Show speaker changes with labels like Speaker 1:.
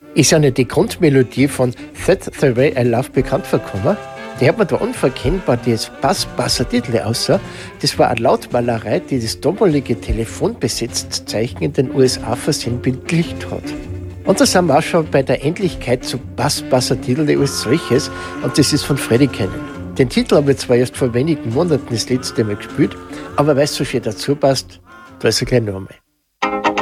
Speaker 1: Ist ja nicht die Grundmelodie von That's the Way I Love bekannt vorgekommen. Die hat man da unverkennbar das Bass-Basser-Titel außer. Das war eine Lautmalerei, die das damalige Telefonbesetzzeichen in den USA versinnbildlicht hat. Und da sind wir auch schon bei der Ähnlichkeit zu Bass-Basser-Titel als solches. Und das ist von Freddie Cannon. Den Titel habe ich zwar erst vor wenigen Monaten das letzte Mal gespielt, aber weil es so schön dazu passt, da ist er gleich noch einmal.